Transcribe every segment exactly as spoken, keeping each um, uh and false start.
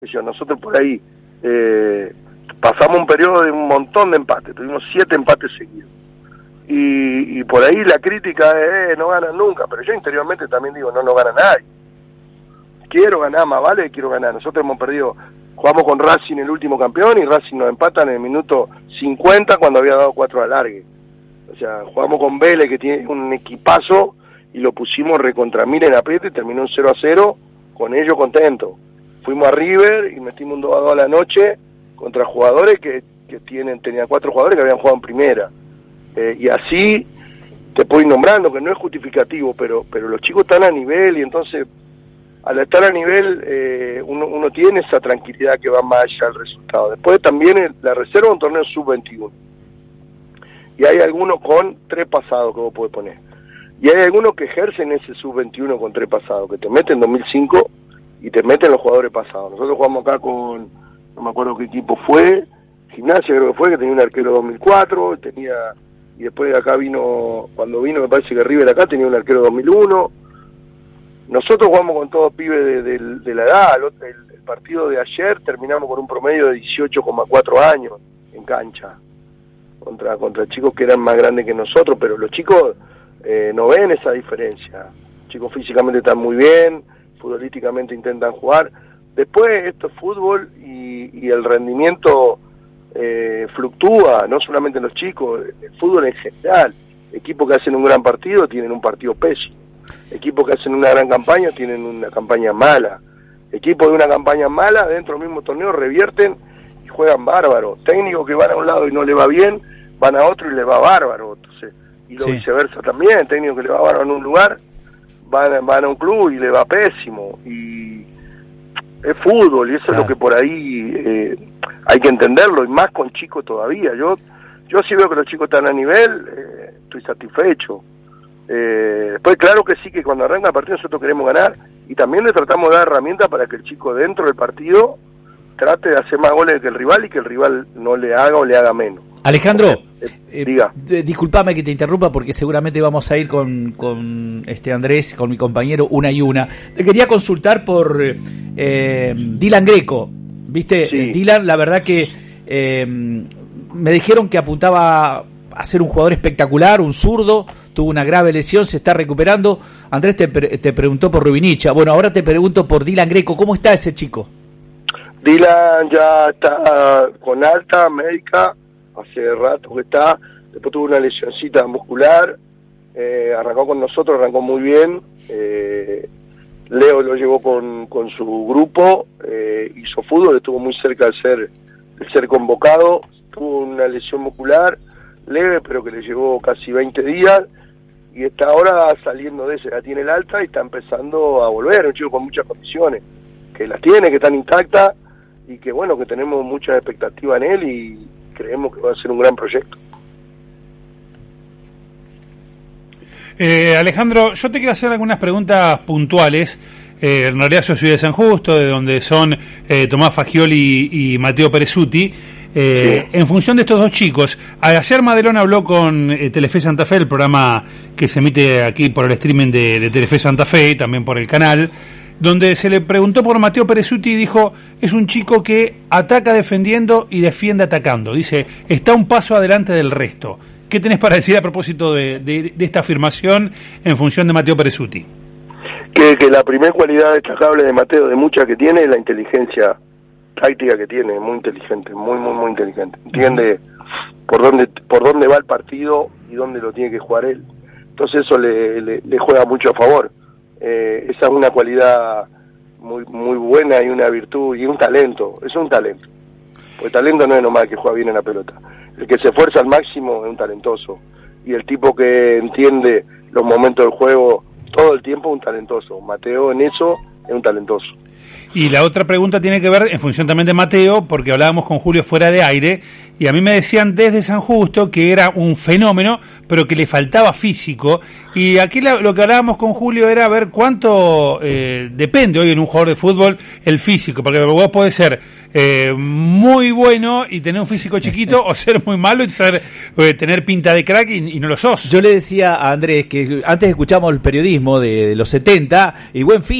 Nosotros por ahí eh, pasamos un periodo de un montón de empates, tuvimos siete empates seguidos. Y, y por ahí la crítica es, eh, no ganan nunca, pero yo interiormente también digo, no, no gana nadie. Quiero ganar, más vale, quiero ganar. Nosotros hemos perdido, jugamos con Racing el último campeón y Racing nos empatan en el minuto cincuenta cuando había dado cuatro alargue. O sea, jugamos con Vélez, que tiene un equipazo, y lo pusimos recontra mil en apriete y terminó un cero a cero, con ellos contentos. Fuimos a River y metimos un dos a dos a la noche contra jugadores que, que tienen, tenían cuatro jugadores que habían jugado en primera. Eh, y así te puedo ir nombrando, que no es justificativo, pero pero los chicos están a nivel, y entonces al estar a nivel eh, uno, uno tiene esa tranquilidad que va más allá del resultado. Después también el, la reserva es un torneo sub veintiuno. Y hay algunos con tres pasados que vos podés poner. Y hay algunos que ejercen ese sub veintiuno con tres pasados, que te meten en dos mil cinco y te meten los jugadores pasados. Nosotros jugamos acá con, no me acuerdo qué equipo fue, Gimnasia creo que fue, que tenía un arquero dos mil cuatro, tenía, y después de acá vino, cuando vino me parece que River acá tenía un arquero dos mil uno. Nosotros jugamos con todos pibes de, de, de la edad. El, el, el partido de ayer terminamos con un promedio de dieciocho coma cuatro años en cancha, contra, contra chicos que eran más grandes que nosotros, pero los chicos eh, no ven esa diferencia. Los chicos físicamente están muy bien, futbolísticamente intentan jugar. Después esto es fútbol y, y el rendimiento eh, fluctúa, no solamente en los chicos, el fútbol en general. Equipos que hacen un gran partido tienen un partido pésimo, equipos que hacen una gran campaña tienen una campaña mala, equipos de una campaña mala dentro del mismo torneo revierten y juegan bárbaro, técnicos que van a un lado y no le va bien, van a otro y le va bárbaro. Entonces, y lo sí. viceversa también, técnicos que le va bárbaro en un lugar Van, van a un club y le va pésimo, y es fútbol, y eso claro. es lo que por ahí eh, hay que entenderlo, y más con chicos todavía. Yo yo sí veo que los chicos están a nivel, eh, estoy satisfecho. Eh, después claro que sí, que cuando arranca el partido nosotros queremos ganar, y también le tratamos de dar herramientas para que el chico dentro del partido trate de hacer más goles que el rival y que el rival no le haga o le haga menos. Alejandro, eh, eh, diga. Eh, disculpame que te interrumpa porque seguramente vamos a ir con, con este Andrés, con mi compañero, una y una. Te quería consultar por eh, Dylan Greco, ¿viste? Sí. Dylan, la verdad que eh, me dijeron que apuntaba a ser un jugador espectacular, un zurdo, tuvo una grave lesión, se está recuperando. Andrés te, te preguntó por Rubinicha, bueno, ahora te pregunto por Dylan Greco, ¿cómo está ese chico? Dylan ya está con alta médica, hace rato que está, después tuvo una lesioncita muscular, eh, arrancó con nosotros, arrancó muy bien, eh, Leo lo llevó con, con su grupo, eh, hizo fútbol, estuvo muy cerca de ser, de ser convocado, tuvo una lesión muscular leve, pero que le llevó casi veinte días, y está ahora saliendo de ese, ya tiene el alta y está empezando a volver, un chico con muchas condiciones, que las tiene, que están intactas, y que bueno, que tenemos mucha expectativa en él, y creemos que va a ser un gran proyecto. Eh, Alejandro, yo te quiero hacer algunas preguntas puntuales. Eh, en realidad yo soy de San Justo, de donde son eh, Tomás Fagioli y Mateo Perezuti. Eh, sí. En función de estos dos chicos, ayer Madelón habló con eh, Telefe Santa Fe, el programa que se emite aquí por el streaming de, de Telefe Santa Fe y también por el canal, donde se le preguntó por Mateo Perezuti y dijo, es un chico que ataca defendiendo y defiende atacando. Dice, está un paso adelante del resto. ¿Qué tenés para decir a propósito de, de, de esta afirmación en función de Mateo Perezuti? Que, que la primera cualidad destacable de Mateo, de muchas que tiene, es la inteligencia táctica que tiene, muy inteligente, muy, muy, muy inteligente. Entiende por dónde por dónde va el partido y dónde lo tiene que jugar él. Entonces eso le, le, le juega mucho a favor. Eh, esa es una cualidad muy muy buena y una virtud y un talento, es un talento, porque talento no es nomás que juega bien en la pelota, el que se esfuerza al máximo es un talentoso, y el tipo que entiende los momentos del juego todo el tiempo es un talentoso. Mateo en eso es un talentoso. Y la otra pregunta tiene que ver en función también de Mateo, porque hablábamos con Julio fuera de aire, y a mí me decían desde San Justo que era un fenómeno, pero que le faltaba físico, y aquí la, lo que hablábamos con Julio era ver cuánto eh, depende hoy en un jugador de fútbol el físico, porque vos podés ser eh, muy bueno y tener un físico chiquito, o ser muy malo y ser, eh, tener pinta de crack y, y no lo sos. Yo le decía a Andrés que antes escuchamos el periodismo de, de los setenta, y buen físico, buen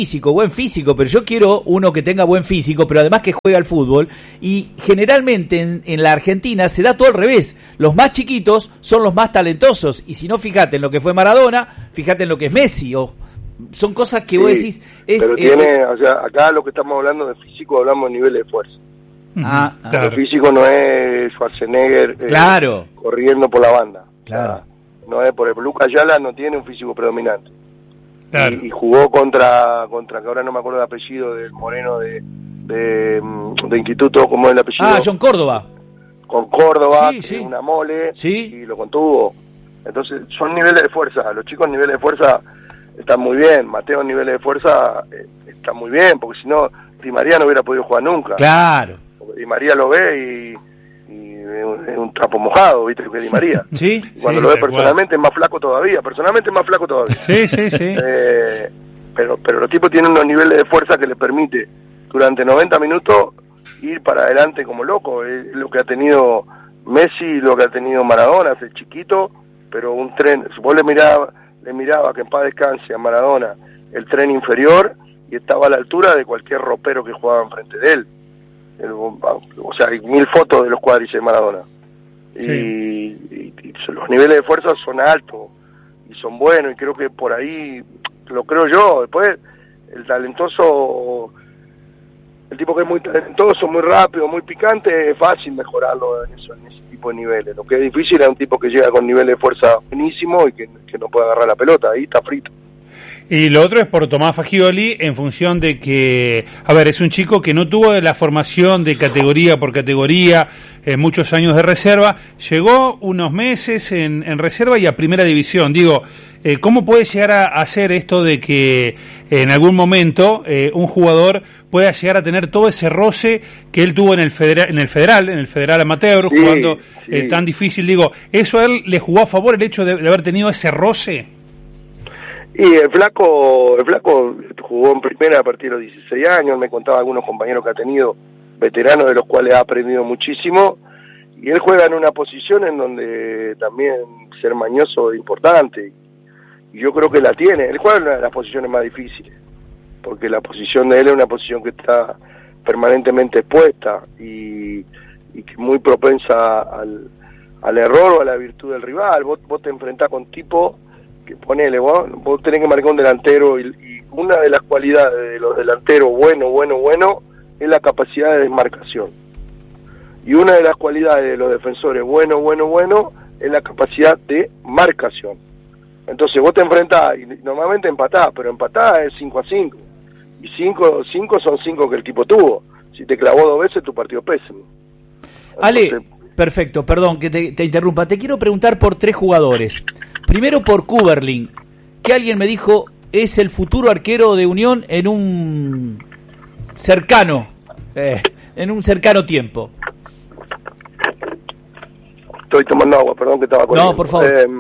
buen físico, pero yo quiero uno que tenga buen físico, pero además que juegue al fútbol. Y generalmente en, en la Argentina se da todo al revés. Los más chiquitos son los más talentosos. Y si no, fíjate en lo que fue Maradona, fíjate en lo que es Messi. O son cosas que sí, vos decís... Es, pero tiene, eh, o sea, acá lo que estamos hablando de físico, hablamos de nivel de fuerza. Ah, claro. El físico no es Schwarzenegger eh, claro. corriendo por la banda. Claro. O sea, no es por el Lucas Ayala no tiene un físico predominante. Claro. Y, y jugó contra, contra que ahora no me acuerdo el apellido del moreno de, de, de Instituto, ¿cómo es el apellido? Ah, John Córdoba. Con Córdoba, sí, que sí. es una mole, sí. y lo contuvo. Entonces, son niveles de fuerza. Los chicos niveles de fuerza están muy bien. Mateo en niveles de fuerza eh, está muy bien, porque si no, Di María no hubiera podido jugar nunca. Claro. Porque Di María lo ve y, y es, un, es un trapo mojado, ¿viste? Que Di María. Sí. Y cuando sí, lo ve personalmente es más flaco todavía. Personalmente es más flaco todavía. Sí, sí, sí. Eh, pero, pero los tipos tienen unos niveles de fuerza que les permite durante noventa minutos ir para adelante como loco. Es lo que ha tenido Messi, lo que ha tenido Maradona, es el chiquito, pero un tren, vos le miraba, le miraba que en paz descanse a Maradona el tren inferior y estaba a la altura de cualquier ropero que jugaba enfrente de él. El, o sea, hay mil fotos de los cuádriceps de Maradona. Sí. Y, y, y los niveles de fuerza son altos y son buenos, y creo que por ahí, lo creo yo. Después, el talentoso, el tipo que es muy talentoso, muy rápido, muy picante, es fácil mejorarlo en, eso, en ese tipo de niveles. Lo que es difícil es un tipo que llega con niveles de fuerza buenísimo y que, que no puede agarrar la pelota, ahí está frito. Y lo otro es por Tomás Fagioli, en función de que, a ver, es un chico que no tuvo la formación de categoría por categoría, eh, muchos años de reserva, llegó unos meses en, en reserva y a primera división. Digo, eh, ¿cómo puede llegar a hacer esto de que en algún momento eh, un jugador pueda llegar a tener todo ese roce que él tuvo en el federal, en el federal, en el federal amateur, sí, jugando sí. eh, tan difícil? Digo, ¿eso a él le jugó a favor el hecho de, de haber tenido ese roce? Y el flaco, el flaco jugó en primera a partir de los dieciséis años, me contaba algunos compañeros que ha tenido, veteranos de los cuales ha aprendido muchísimo, y él juega en una posición en donde también ser mañoso es importante, y yo creo que la tiene. Él juega en una de las posiciones más difíciles, porque la posición de él es una posición que está permanentemente expuesta, y, y que es muy propensa al, al error o a la virtud del rival. Vos, vos te enfrentás con tipos que ponele, vos, vos tenés que marcar un delantero y, y una de las cualidades de los delanteros bueno, bueno, bueno es la capacidad de desmarcación, y una de las cualidades de los defensores bueno, bueno, bueno es la capacidad de marcación. Entonces vos te enfrentás y normalmente empatás, pero empatás es cinco a cinco, y cinco son cinco que el tipo tuvo. Si te clavó dos veces, tu partido pésimo. Entonces, Ale, perfecto, perdón que te, te interrumpa, te quiero preguntar por tres jugadores. Primero por Kuberlin, que alguien me dijo es el futuro arquero de Unión en un cercano, eh, en un cercano tiempo. Estoy tomando agua, perdón que estaba corriendo. No, por favor. Eh,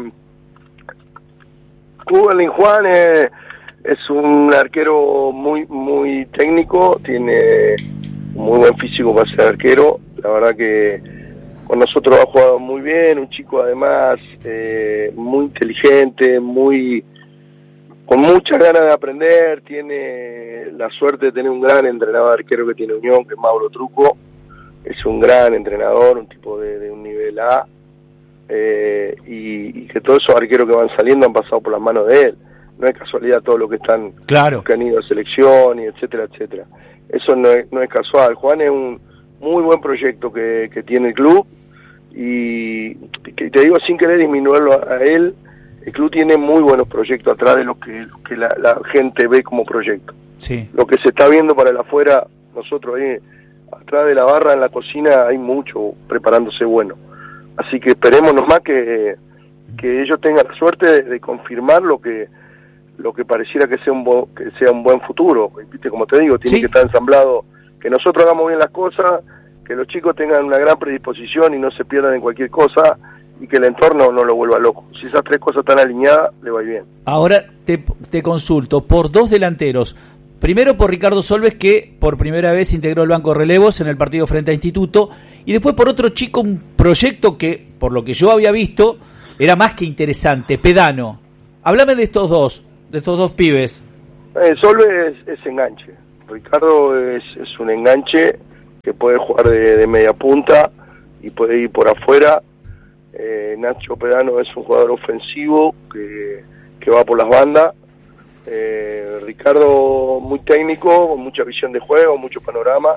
Kuberlin Juan eh, es un arquero muy muy técnico, tiene un muy buen físico para ser arquero. La verdad que con nosotros ha jugado muy bien, un chico además eh, muy inteligente, muy con muchas ganas de aprender, tiene la suerte de tener un gran entrenador arquero que tiene Unión, que es Mauro Truco. Es un gran entrenador, un tipo de, de un nivel A, eh, y, y que todos esos arqueros que van saliendo han pasado por las manos de él. No es casualidad todo lo que están, claro, los que han ido a selección, y etcétera, etcétera. Eso no es, no es casual. Juan es un muy buen proyecto que, que tiene el club, y que te digo sin querer disminuirlo a, a él, el club tiene muy buenos proyectos atrás de lo que, lo que la, la gente ve como proyecto. Sí. Lo que se está viendo para el afuera, nosotros ahí atrás de la barra en la cocina hay mucho preparándose bueno. Así que esperemos nomás que, que ellos tengan la suerte de, de confirmar lo que lo que pareciera que sea un bo, que sea un buen futuro. Viste, como te digo, tiene sí. que estar ensamblado, que nosotros hagamos bien las cosas, que los chicos tengan una gran predisposición y no se pierdan en cualquier cosa, y que el entorno no lo vuelva loco. Si esas tres cosas están alineadas, le va bien. Ahora te, te consulto por dos delanteros. Primero por Ricardo Solves, que por primera vez integró el banco de relevos en el partido frente a Instituto, y después por otro chico, un proyecto que, por lo que yo había visto, era más que interesante, Pedano. Háblame de estos dos, de estos dos pibes. Eh, Solve es, es enganche. Ricardo es, es un enganche que puede jugar de, de media punta y puede ir por afuera. Eh, Nacho Pedano es un jugador ofensivo que, que va por las bandas. Eh, Ricardo muy técnico, con mucha visión de juego, mucho panorama.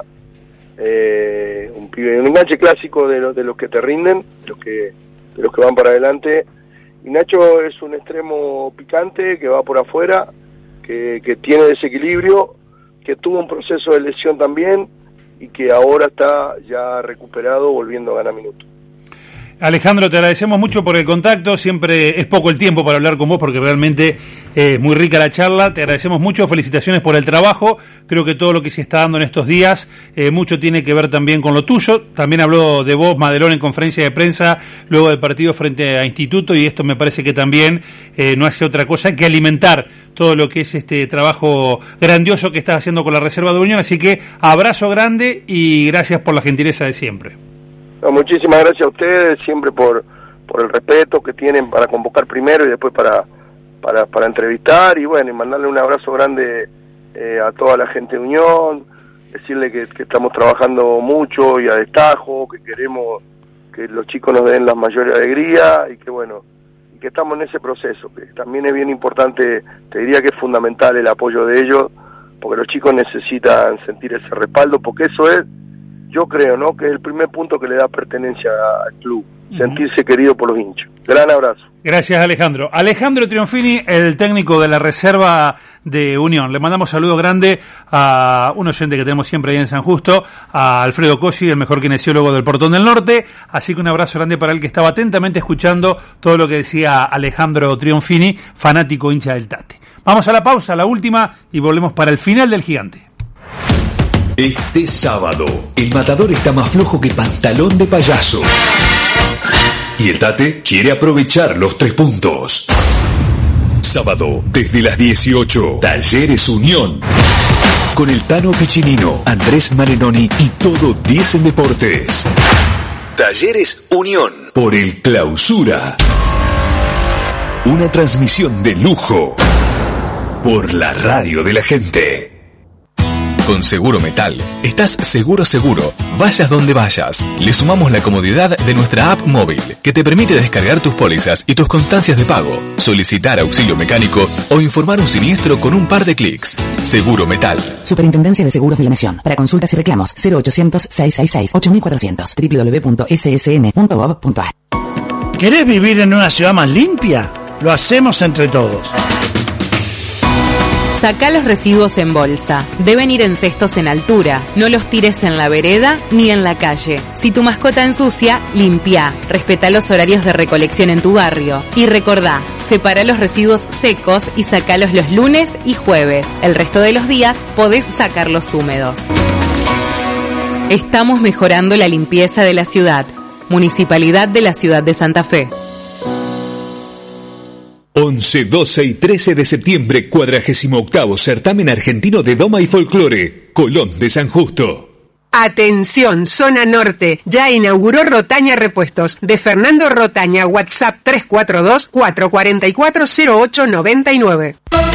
Eh, un pibe, un enganche clásico de, lo, de los que te rinden, de los que, de los que van para adelante. Y Nacho es un extremo picante que va por afuera, que, que tiene desequilibrio, que tuvo un proceso de lesión también y que ahora está ya recuperado, volviendo a ganar minutos. Alejandro, te agradecemos mucho por el contacto, siempre es poco el tiempo para hablar con vos porque realmente es muy rica la charla, te agradecemos mucho, felicitaciones por el trabajo, creo que todo lo que se está dando en estos días, eh, mucho tiene que ver también con lo tuyo, también habló de vos Madelón en conferencia de prensa luego del partido frente a Instituto y esto me parece que también eh, no hace otra cosa que alimentar todo lo que es este trabajo grandioso que estás haciendo con la Reserva de Unión, así que abrazo grande y gracias por la gentileza de siempre. No, muchísimas gracias a ustedes siempre por por el respeto que tienen para convocar primero y después para para, para entrevistar y bueno, y mandarle un abrazo grande eh, a toda la gente de Unión, decirle que, que estamos trabajando mucho y a destajo, que queremos que los chicos nos den la mayor alegría y que bueno, y que estamos en ese proceso, que también es bien importante, te diría que es fundamental el apoyo de ellos, porque los chicos necesitan sentir ese respaldo, porque eso es, yo creo, ¿no?, que es el primer punto que le da pertenencia al club, uh-huh. sentirse querido por los hinchas. Gran abrazo. Gracias, Alejandro. Alejandro Trionfini, el técnico de la Reserva de Unión. Le mandamos saludos grande a un oyente que tenemos siempre ahí en San Justo, a Alfredo Cosi, el mejor kinesiólogo del Portón del Norte. Así que un abrazo grande para él que estaba atentamente escuchando todo lo que decía Alejandro Trionfini, fanático hincha del Tate. Vamos a la pausa, la última, y volvemos para el final del Gigante. Este sábado, el Matador está más flojo que pantalón de payaso. Y el Tate quiere aprovechar los tres puntos. Sábado, desde las dieciocho, Talleres Unión. Con el Tano Piccinino, Andrés Marenoni y todo diez en Deportes. Talleres Unión, por el Clausura. Una transmisión de lujo, por la radio de la gente. Con Seguro Metal, estás seguro seguro, vayas donde vayas. Le sumamos la comodidad de nuestra app móvil, que te permite descargar tus pólizas y tus constancias de pago, solicitar auxilio mecánico o informar un siniestro con un par de clics. Seguro Metal. Superintendencia de Seguros de la Nación. Para consultas y reclamos, cero ochocientos, seiscientos sesenta y seis, ocho mil cuatrocientos, doble u doble u doble u punto ese ese ene punto gov punto a r. ¿Querés vivir en una ciudad más limpia? Lo hacemos entre todos. Sacá los residuos en bolsa. Deben ir en cestos en altura. No los tires en la vereda ni en la calle. Si tu mascota ensucia, limpia. Respetá los horarios de recolección en tu barrio. Y recordá, separa los residuos secos y sacalos los lunes y jueves. El resto de los días podés sacarlos húmedos. Estamos mejorando la limpieza de la ciudad. Municipalidad de la Ciudad de Santa Fe. once, doce y trece de septiembre, cuadragésimo octavo Certamen Argentino de Doma y Folclore, Colón de San Justo. Atención, zona norte, ya inauguró Rotaña Repuestos, de Fernando Rotaña, WhatsApp tres cuatro dos, cuatro cuatro cuatro, cero ocho nueve nueve.